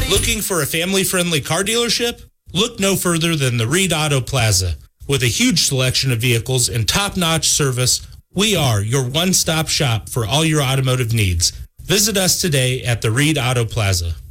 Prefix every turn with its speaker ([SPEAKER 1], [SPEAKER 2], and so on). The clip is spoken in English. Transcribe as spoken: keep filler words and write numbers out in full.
[SPEAKER 1] Looking for a family-friendly car dealership? Look no further than the Reed Auto Plaza. With a huge selection of vehicles and top-notch service, we are your one-stop shop for all your automotive needs. Visit us today at the Reed Auto Plaza.